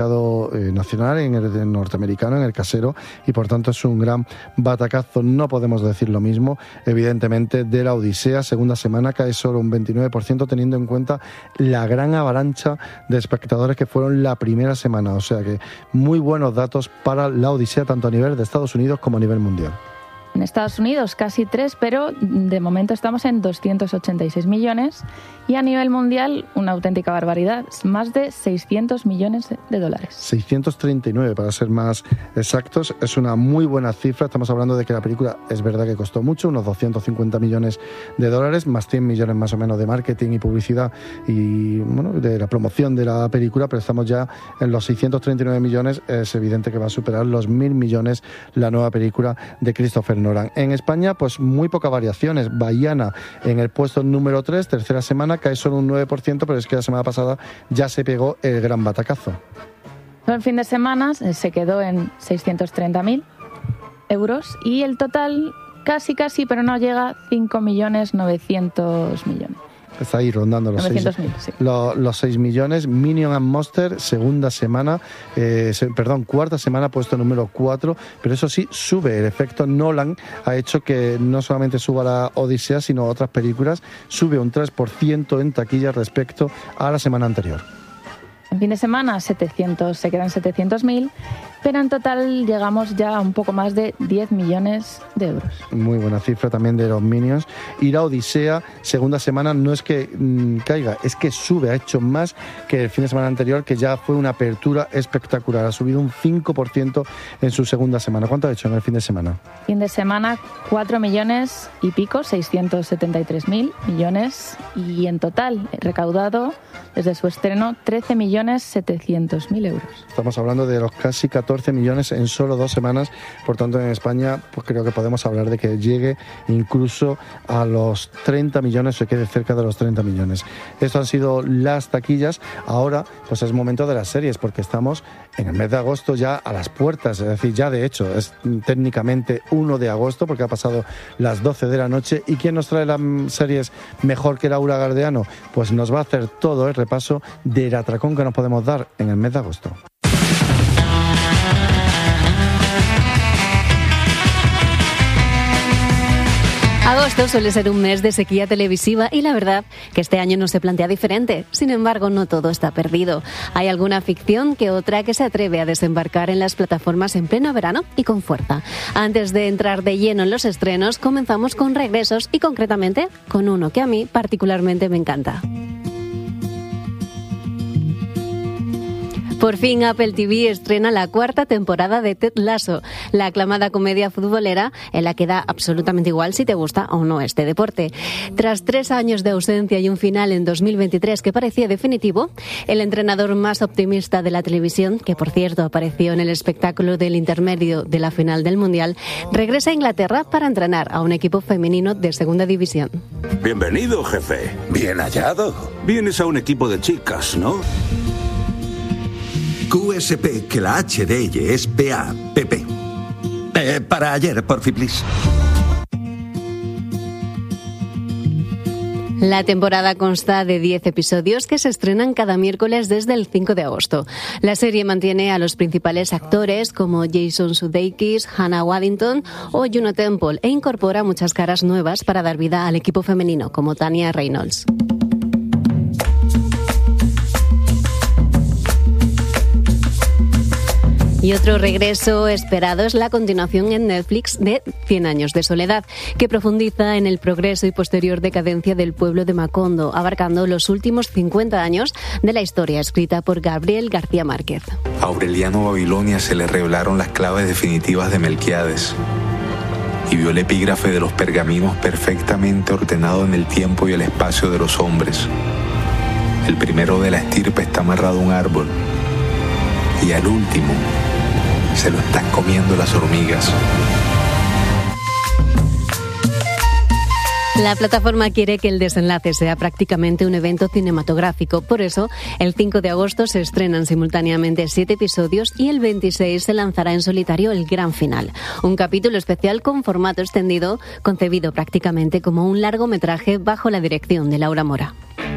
nacional, en el norteamericano, en el casero, y por tanto es un gran batacazo. No podemos decir lo mismo, evidentemente, de la Odisea. Segunda semana cae solo un 29%, teniendo en cuenta la gran avalancha de espectadores que fueron la primera semana. O sea que muy buenos datos para la Odisea, tanto a nivel de Estados Unidos como a nivel mundial. En Estados Unidos casi 3, pero de momento estamos en 286 millones y a nivel mundial una auténtica barbaridad, más de 600 millones de dólares. 639 para ser más exactos, es una muy buena cifra. Estamos hablando de que la película es verdad que costó mucho, unos 250 millones de dólares, más 100 millones más o menos de marketing y publicidad y bueno, de la promoción de la película, pero estamos ya en los 639 millones. Es evidente que va a superar los 1.000 millones la nueva película de Christopher Nolan. En España, pues muy pocas variaciones. Baiana en el puesto número 3, tercera semana, cae solo un 9%, pero es que la semana pasada ya se pegó el gran batacazo. El fin de semana se quedó en 630.000 euros y el total casi, pero no llega a 5.900.000.000. Está ahí rondando los 6 millones. Minion and Monster, cuarta semana, puesto número 4, pero eso sí, sube. El efecto Nolan ha hecho que no solamente suba la Odisea, sino otras películas. Sube un 3% en taquilla respecto a la semana anterior. En fin de semana se quedan 700.000, pero en total llegamos ya a un poco más de 10 millones de euros. Muy buena cifra también de los Minions. Y la Odisea, segunda semana, no es que caiga, es que sube, ha hecho más que el fin de semana anterior, que ya fue una apertura espectacular. Ha subido un 5% en su segunda semana. ¿Cuánto ha hecho en el fin de semana? Fin de semana, 4 millones y pico, 673.000 millones, y en total recaudado desde su estreno 13.700.000 euros. Estamos hablando de los casi 14 millones en solo 2 semanas. Por tanto, en España, pues creo que podemos hablar de que llegue incluso a los 30 millones, se quede cerca de los 30 millones. Esto han sido las taquillas. Ahora, pues es momento de las series, porque estamos en el mes de agosto ya a las puertas. Es decir, ya de hecho es técnicamente 1 de agosto, porque ha pasado las 12 de la noche. ¿Y quién nos trae las series mejor que Laura Gardeano? Pues nos va a hacer todo el repaso del atracón que nos podemos dar en el mes de agosto. Agosto suele ser un mes de sequía televisiva y la verdad que este año no se plantea diferente. Sin embargo, no todo está perdido. Hay alguna ficción que otra que se atreve a desembarcar en las plataformas en pleno verano y con fuerza. Antes de entrar de lleno en los estrenos, comenzamos con regresos y concretamente con uno que a mí particularmente me encanta. Por fin Apple TV estrena la 4ª temporada de Ted Lasso, la aclamada comedia futbolera en la que da absolutamente igual si te gusta o no este deporte. Tras 3 años de ausencia y un final en 2023 que parecía definitivo, el entrenador más optimista de la televisión, que por cierto apareció en el espectáculo del intermedio de la final del Mundial, regresa a Inglaterra para entrenar a un equipo femenino de segunda división. Bienvenido, jefe. Bien hallado. Vienes a un equipo de chicas, ¿no? QSP, que la H de ella es PAPP. Para ayer, porfi, please. La temporada consta de 10 episodios que se estrenan cada miércoles desde el 5 de agosto. La serie mantiene a los principales actores como Jason Sudeikis, Hannah Waddingham o Juno Temple e incorpora muchas caras nuevas para dar vida al equipo femenino, como Tanya Reynolds. Y otro regreso esperado es la continuación en Netflix de 100 años de soledad, que profundiza en el progreso y posterior decadencia del pueblo de Macondo, abarcando los últimos 50 años de la historia escrita por Gabriel García Márquez. A Aureliano Babilonia se le revelaron las claves definitivas de Melquíades y vio el epígrafe de los pergaminos perfectamente ordenado en el tiempo y el espacio de los hombres. El primero de la estirpe está amarrado a un árbol y al último se lo están comiendo las hormigas. La plataforma quiere que el desenlace sea prácticamente un evento cinematográfico. Por eso, el 5 de agosto se estrenan simultáneamente 7 episodios y el 26 se lanzará en solitario el gran final. Un capítulo especial con formato extendido, concebido prácticamente como un largometraje bajo la dirección de Laura Mora.